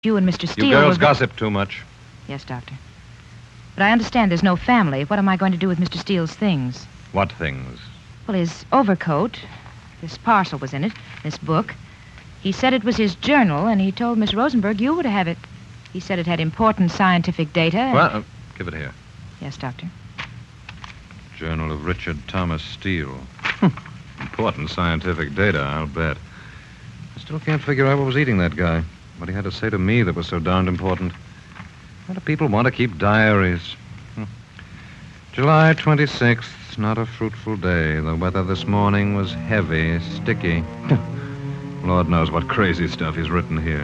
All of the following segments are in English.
You and Mr. You Steele girls were... gossip too much. Yes, Doctor. But I understand there's no family. What am I going to do with Mr. Steele's things? What things? Well, his overcoat. This parcel was in it, this book. He said it was his journal, and he told Miss Rosenberg you were to have it. He said it had important scientific data. Well, give it here. Yes, Doctor. Journal of Richard Thomas Steele. Important scientific data, I'll bet. I still can't figure out what was eating that guy. What he had to say to me that was so darned important. Why do people want to keep diaries? July 26th, not a fruitful day. The weather this morning was heavy, sticky. Lord knows what crazy stuff he's written here.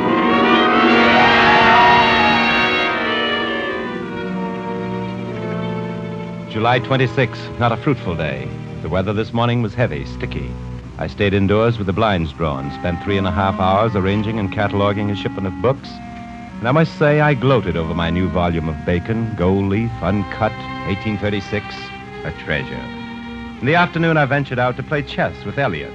July 26th, not a fruitful day. The weather this morning was heavy, sticky. I stayed indoors with the blinds drawn, spent 3.5 hours arranging and cataloging a shipment of books. And I must say I gloated over my new volume of Bacon, Gold Leaf, Uncut, 1836, a treasure. In the afternoon, I ventured out to play chess with Eliot.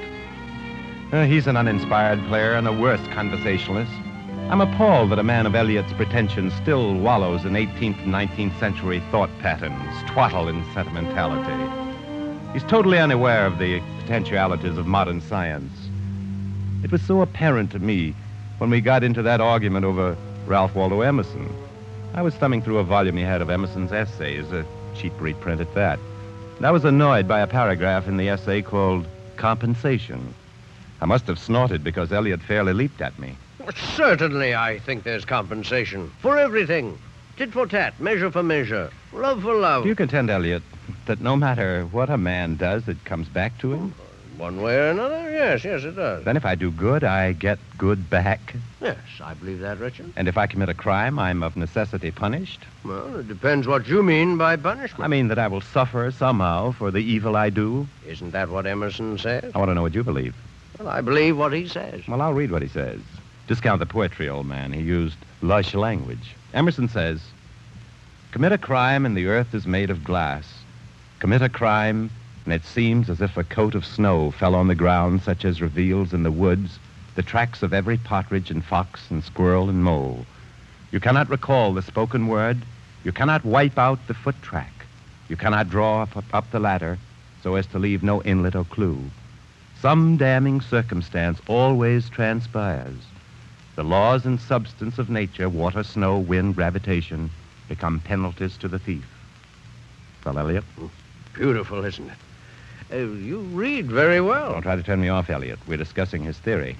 He's an uninspired player and a worse conversationalist. I'm appalled that a man of Eliot's pretensions still wallows in 18th and 19th century thought patterns, twaddle and sentimentality. He's totally unaware of the potentialities of modern science. It was so apparent to me when we got into that argument over Ralph Waldo Emerson. I was thumbing through a volume he had of Emerson's essays, a cheap reprint at that. And I was annoyed by a paragraph in the essay called Compensation. I must have snorted because Eliot fairly leaped at me. Certainly, I think there's compensation for everything. Tit for tat, measure for measure, love for love. Do you contend, Eliot, that no matter what a man does, it comes back to him? One way or another, yes, it does. Then if I do good, I get good back? Yes, I believe that, Richard. And if I commit a crime, I'm of necessity punished? Well, it depends what you mean by punishment. I mean that I will suffer somehow for the evil I do? Isn't that what Emerson says? I want to know what you believe. Well, I believe what he says. Well, I'll read what he says. Discount the poetry, old man. He used lush language. Emerson says, commit a crime and the earth is made of glass. Commit a crime and it seems as if a coat of snow fell on the ground such as reveals in the woods the tracks of every partridge and fox and squirrel and mole. You cannot recall the spoken word. You cannot wipe out the foot track. You cannot draw up the ladder so as to leave no inlet or clue. Some damning circumstance always transpires. The laws and substance of nature, water, snow, wind, gravitation, become penalties to the thief. Well, Eliot? Beautiful, isn't it? You read very well. Don't try to turn me off, Eliot. We're discussing his theory.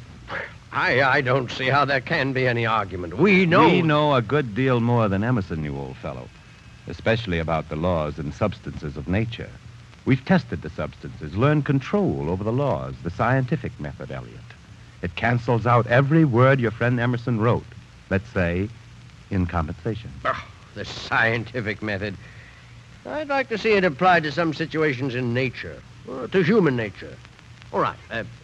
I don't see how there can be any argument. We know... We know a good deal more than Emerson, you old fellow, especially about the laws and substances of nature. We've tested the substances, learned control over the laws, the scientific method, Eliot. It cancels out every word your friend Emerson wrote, let's say, in compensation. Oh, the scientific method. I'd like to see it applied to some situations in nature, to human nature. All right,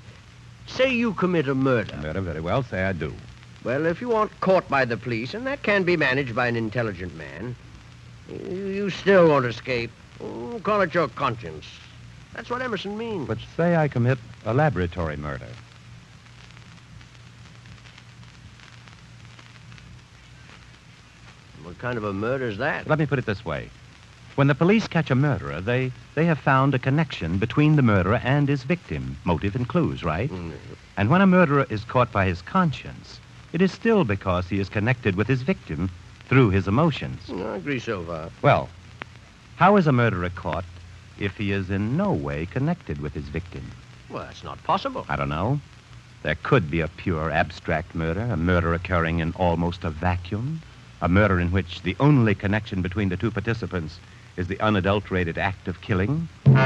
say you commit a murder. Murder, very well, say I do. Well, if you aren't caught by the police, and that can be managed by an intelligent man, you still won't escape. Call it your conscience. That's what Emerson means. But say I commit a laboratory murder. What kind of a murder is that? Let me put it this way. When the police catch a murderer, they have found a connection between the murderer and his victim, motive and clues, right? Mm. And when a murderer is caught by his conscience, it is still because he is connected with his victim through his emotions. I agree so far. Well, how is a murderer caught if he is in no way connected with his victim? Well, that's not possible. I don't know. There could be a pure abstract murder, a murder occurring in almost a vacuum, a murder in which the only connection between the two participants is the unadulterated act of killing.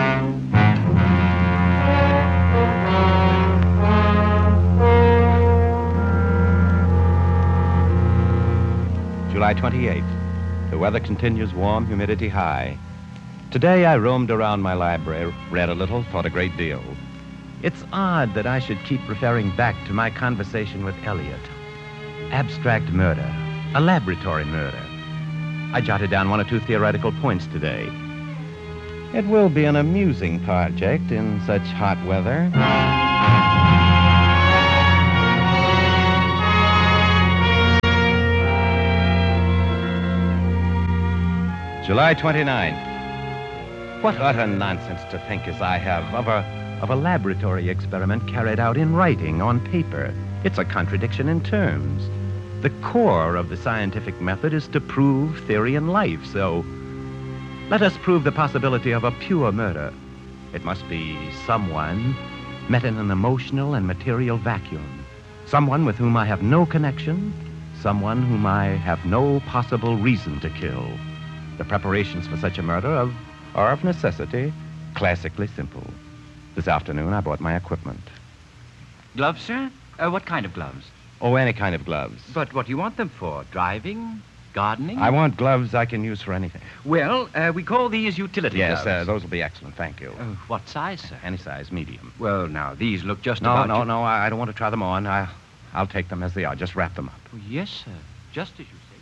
July 28th. The weather continues warm, humidity high. Today I roamed around my library, read a little, thought a great deal. It's odd that I should keep referring back to my conversation with Eliot. Abstract murder, a laboratory murder. I jotted down one or two theoretical points today. It will be an amusing project in such hot weather. July 29th. What utter nonsense to think as I have of a laboratory experiment carried out in writing on paper. It's a contradiction in terms. The core of the scientific method is to prove theory in life, so let us prove the possibility of a pure murder. It must be someone met in an emotional and material vacuum. Someone with whom I have no connection, someone whom I have no possible reason to kill. The preparations for such a murder are of necessity classically simple. This afternoon I bought my equipment. Gloves, sir? What kind of gloves? Oh, any kind of gloves. But what do you want them for? Driving? Gardening? I want gloves I can use for anything. Well, we call these utility Yes, gloves. those will be excellent, thank you. What size, sir? Any size, medium. Well, now, these look just No, about... no, I don't want to try them on. I'll take them as they are. Just wrap them up. Oh, yes, sir. Just as you say.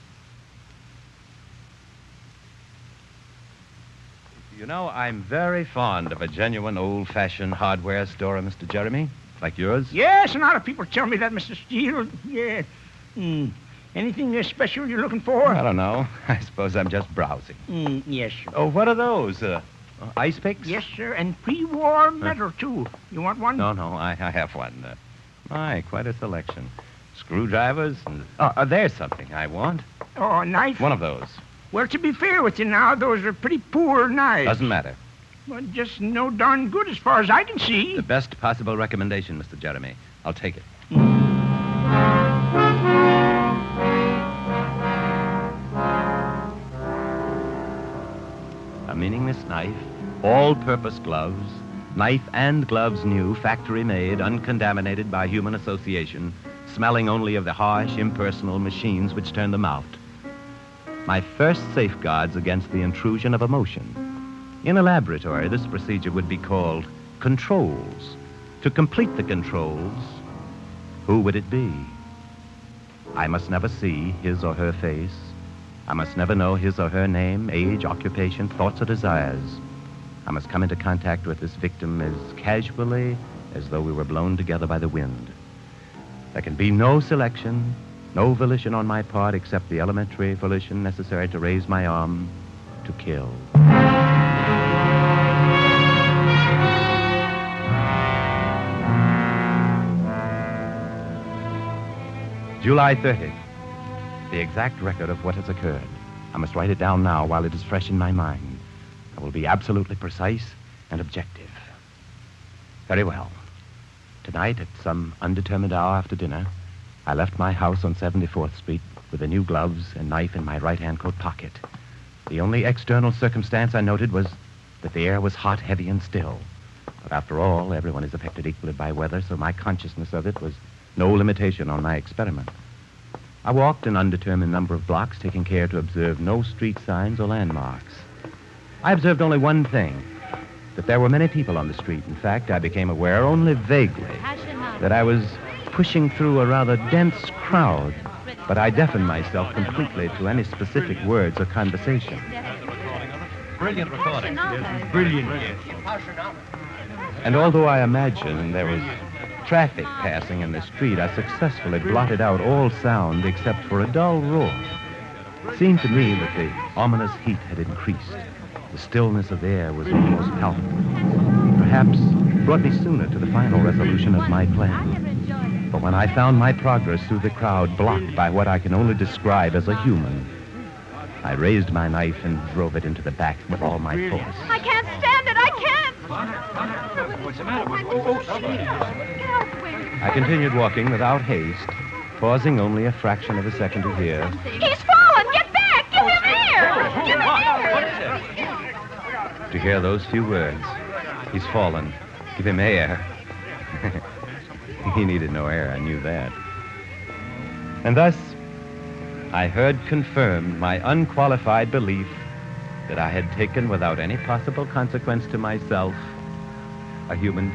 You know, I'm very fond of a genuine old-fashioned hardware store, Mr. Jeremy, like yours. Yes, a lot of people tell me that, Mr. Steele. Yeah. Anything special you're looking for? I don't know. I suppose I'm just browsing. Yes, sir. Oh, what are those? Ice picks? Yes, sir, and pre-war metal, too. You want one? No, I have one. My, quite a selection. Screwdrivers and... Oh, there's something I want. Oh, a knife? One of those. Well, to be fair with you now, those are pretty poor knives. Doesn't matter. Well, just no darn good as far as I can see. The best possible recommendation, Mr. Jeremy. I'll take it. A meaningless knife, all-purpose gloves, knife and gloves new, factory-made, uncontaminated by human association, smelling only of the harsh, impersonal machines which turn them out. My first safeguards against the intrusion of emotion. In a laboratory, this procedure would be called controls. To complete the controls, who would it be? I must never see his or her face. I must never know his or her name, age, occupation, thoughts, or desires. I must come into contact with this victim as casually as though we were blown together by the wind. There can be no selection, no volition on my part except the elementary volition necessary to raise my arm to kill. July 30th. The exact record of what has occurred. I must write it down now while it is fresh in my mind. I will be absolutely precise and objective. Very well. Tonight, at some undetermined hour after dinner, I left my house on 74th Street with the new gloves and knife in my right-hand coat pocket. The only external circumstance I noted was that the air was hot, heavy, and still. But after all, everyone is affected equally by weather, so my consciousness of it was no limitation on my experiment. I walked an undetermined number of blocks, taking care to observe no street signs or landmarks. I observed only one thing, that there were many people on the street. In fact, I became aware only vaguely that I was pushing through a rather dense crowd, but I deafened myself completely to any specific words or conversation. Brilliant recording. Brilliant. And although I imagined there was traffic passing in the street, I successfully blotted out all sound except for a dull roar. It seemed to me that the ominous heat had increased. The stillness of the air was almost palpable. Perhaps brought me sooner to the final resolution of my plan. But when I found my progress through the crowd blocked by what I can only describe as a human, I raised my knife and drove it into the back with all my force. I can't stand it. I can't. What's the matter? I continued walking without haste, pausing only a fraction of a second to hear. He's fallen. Get back. Give him air. Give him air. To hear those few words. He's fallen. Give him air. He needed no air, I knew that. And thus, I heard confirmed my unqualified belief that I had taken without any possible consequence to myself a human being.